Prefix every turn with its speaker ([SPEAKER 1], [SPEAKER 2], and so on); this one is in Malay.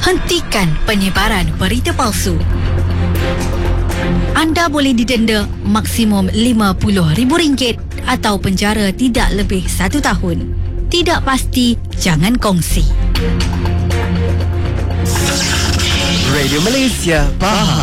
[SPEAKER 1] Hentikan penyebaran berita palsu. Anda boleh didenda maksimum RM50,000 atau penjara tidak lebih 1 tahun. Tidak pasti, jangan kongsi.
[SPEAKER 2] Radio Malaysia, faham.